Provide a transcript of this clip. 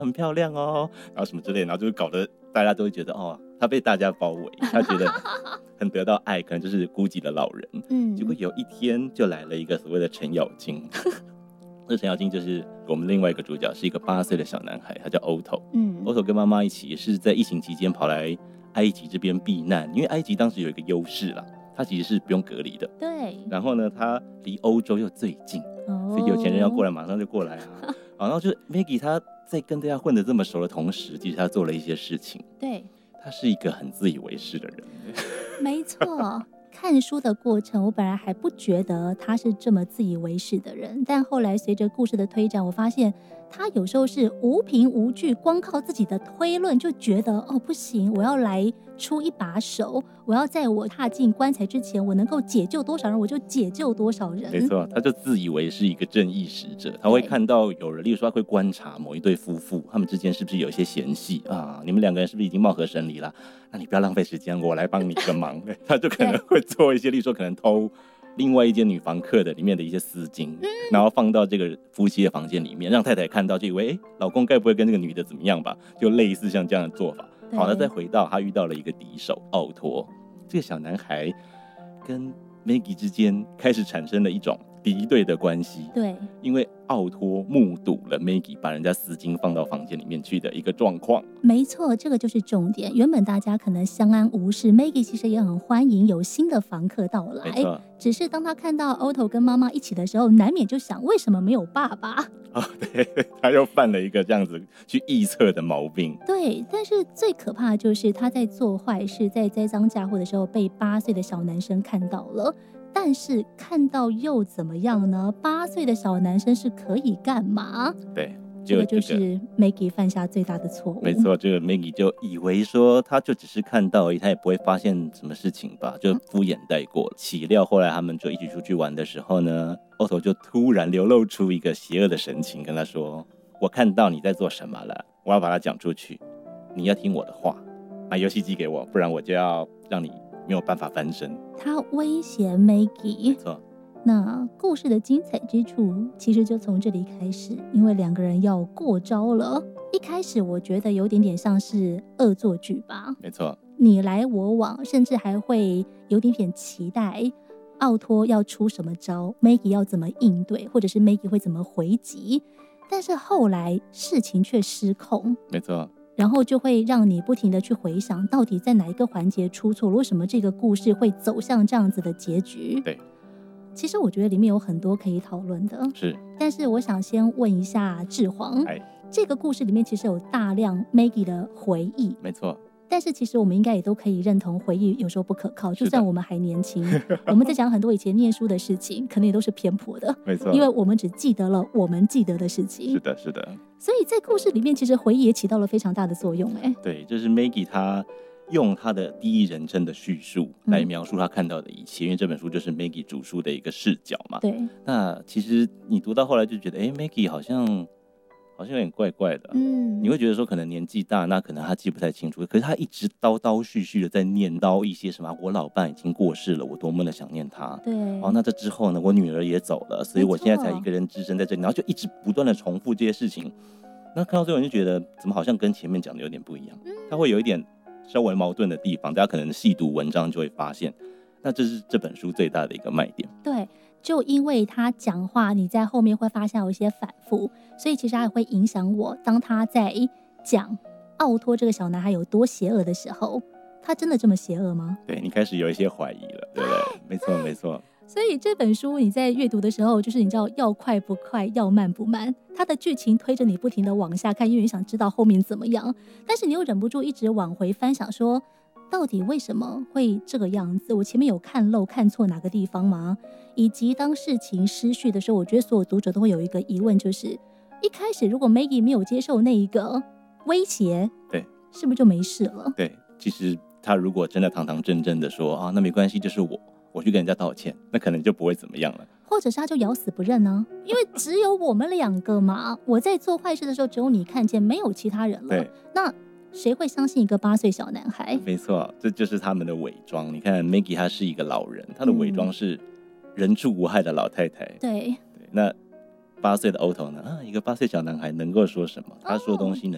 很漂亮哦，然后什么之类的，然后就搞得大家都会觉得哦，他被大家包围，他觉得很得到爱，可能就是孤寂的老人。结果有一天就来了一个所谓的程咬金。这程咬金就是我们另外一个主角，是一个8岁的小男孩，他叫欧头。欧头跟妈妈一起是在疫情期间跑来埃及这边避难，因为埃及当时有一个优势啦，它其实是不用隔离的。 对。 然后呢，它离欧洲又最近，所以有钱人要过来马上就过来啊。然后就是 Maggie 她在跟大家混得这么熟的同时，其实她做了一些事情。 对， 她是一个很自以为是的人。 没错。看书的过程，我本来还不觉得他是这么自以为是的人，但后来随着故事的推展，我发现他有时候是无凭无据，光靠自己的推论就觉得哦不行，我要来出一把手，我要在我踏进棺材之前，我能够解救多少人我就解救多少人。 没错，他就自以为是一个正义使者，他会看到有人，例如说他会观察某一对夫妇，他们之间是不是有一些嫌隙啊？你们两个人是不是已经貌合神离了？那你不要浪费时间，我来帮你个忙。他就可能会做一些，例如说可能偷另外一间女房客的里面的一些丝巾，然后放到这个夫妻的房间里面，让太太看到就以为老公该不会跟这个女的怎么样吧？就类似像这样的做法。好，那再回到他遇到了一个敌手奥托，这个小男孩跟 Maggie 之间开始产生了一种敌对的关系。 对， 因为奥托目睹了 Maggie 把人家丝巾放到房间里面去的一个状况。 没错，这个就是重点。原本大家可能相安无事， Maggie 其实也很欢迎有新的房客到来，只是当他看到 Otto 跟妈妈一起的时候，难免就想为什么没有爸爸。 对，他又犯了一个这样子去臆测的毛病。 对，但是最可怕的就是他在做坏事，在栽赃嫁祸的时候被8岁的小男生看到了。但是看到又怎么样呢？8岁的小男生是可以干嘛？ 对， 这个就是 Maggie 犯下最大的错误。 没错，这个 Maggie 就以为说他就只是看到而已，他也不会发现什么事情吧，就敷衍带过了。岂料后来他们就一起出去玩的时候呢，Otto 就突然流露出一个邪恶的神情，跟他说：“我看到你在做什么了，我要把它讲出去，你要听我的话，买游戏机给我，不然我就要让你没有办法翻身。” 他威胁 Maggie。 没错。 那故事的精彩之处其实就从这里开始，因为两个人要过招了。一开始我觉得有点像是恶作剧吧。 没错， 你来我往，甚至还会有点期待奥托要出什么招， Maggie 要怎么应对，或者是 Maggie 会怎么回击。但是后来事情却失控。 没错， 然后就会让你不停的去回想，到底在哪一个环节出错了，为什么这个故事会走向这样子的结局。 对， 其实我觉得里面有很多可以讨论的。 是， 但是我想先问一下志煌，这个故事里面其实有大量 Maggie 的回忆。 没错， 但是其实我们应该也都可以认同，回忆有时候不可靠，就算我们还年轻，我们在讲很多以前念书的事情，可能也都是偏颇的。 没错， 因为我们只记得了我们记得的事情。 是的，是的。 所以在故事里面，其实回忆也起到了非常大的作用。 对，就是 Maggie 她用她的第一人称的叙述来描述她看到的一切，因为这本书就是 Maggie 主书的一个视角嘛。 对。 那其实你读到后来就觉得，Maggie 好像有点怪怪的。你会觉得说可能年纪大，那可能他记不太清楚，可是他一直叨叨絮絮的在念叨一些什么，我老伴已经过世了，我多么的想念他。 对。 那这之后呢，我女儿也走了，所以我现在才一个人只身在这里，然后就一直不断的重复这些事情。那看到最后你就觉得怎么好像跟前面讲的有点不一样，他会有一点稍微矛盾的地方，大家可能细读文章就会发现，那这是这本书最大的一个卖点。 对，就因为他讲话你在后面会发现有一些反复，所以其实还会影响我，当他在讲奥托这个小男孩有多邪恶的时候，他真的这么邪恶吗？ 对，你开始有一些怀疑了，对不对？没错没错。 所以这本书你在阅读的时候，就是你知道要快不快，要慢不慢，它的剧情推着你不停的往下看，因为你想知道后面怎么样，但是你又忍不住一直往回翻，想说到底为什么会这个样子，我前面有看漏看错哪个地方吗？以及当事情失序的时候，我觉得所有读者都会有一个疑问，就是一开始如果 Maggie 没有接受那一个威胁， 对， 是不是就没事了？ 对，其实他如果真的堂堂正正的说那没关系，就是我去跟人家道歉，那可能就不会怎么样了。 或者是他就咬死不认呢？因为只有我们两个嘛，我在做坏事的时候只有你看见，没有其他人了。 对， 那谁会相信一个8岁小男孩？ 没错，这就是他们的伪装。你看 Maggie 她是一个老人，她的伪装是人畜无害的老太太。 对， 那8岁的 Otto 呢？一个8岁小男孩能够说什么？他说东西呢，